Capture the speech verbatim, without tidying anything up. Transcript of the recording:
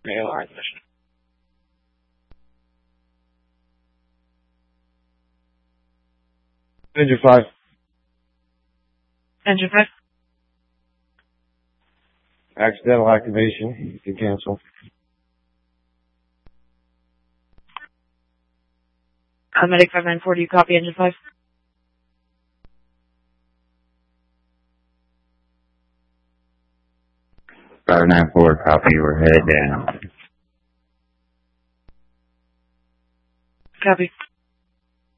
Mail our mission. Engine five. Engine five. Accidental activation. You can cancel. Uh, Medic five nine four, do you copy engine five? five nine four, copy, we're headed down. Copy.